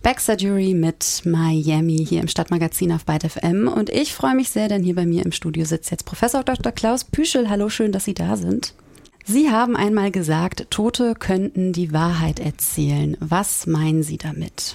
Back Surgery mit Miami hier im Stadtmagazin auf Byte FM. Und ich freue mich sehr, denn hier bei mir im Studio sitzt jetzt Professor Dr. Klaus Püschel. Hallo, schön, dass Sie da sind. Sie haben einmal gesagt, Tote könnten die Wahrheit erzählen. Was meinen Sie damit?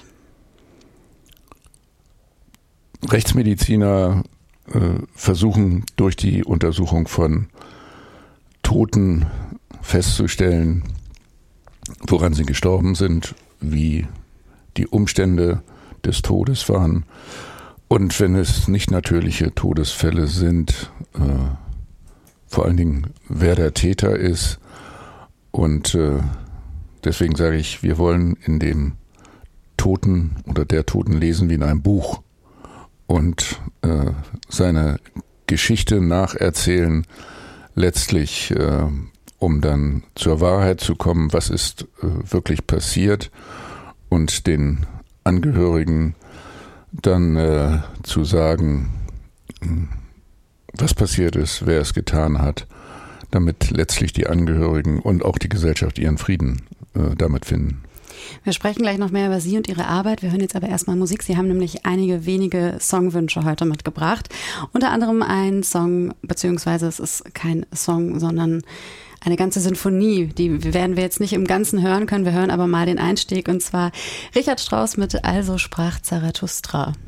Rechtsmediziner versuchen durch die Untersuchung von Toten festzustellen, woran sie gestorben sind, wie die Umstände des Todes waren. Und wenn es nicht natürliche Todesfälle sind, vor allen Dingen, wer der Täter ist. Und deswegen sage ich, wir wollen in dem Toten oder der Toten lesen wie in einem Buch und seine Geschichte nacherzählen, letztlich um dann zur Wahrheit zu kommen, was ist wirklich passiert und den Angehörigen dann zu sagen, was passiert ist, wer es getan hat, damit letztlich die Angehörigen und auch die Gesellschaft ihren Frieden damit finden. Wir sprechen gleich noch mehr über Sie und Ihre Arbeit. Wir hören jetzt aber erstmal Musik. Sie haben nämlich einige wenige Songwünsche heute mitgebracht. Unter anderem ein Song, beziehungsweise es ist kein Song, sondern eine ganze Sinfonie. Die werden wir jetzt nicht im Ganzen hören können. Wir hören aber mal den Einstieg, und zwar Richard Strauss mit Also sprach Zarathustra.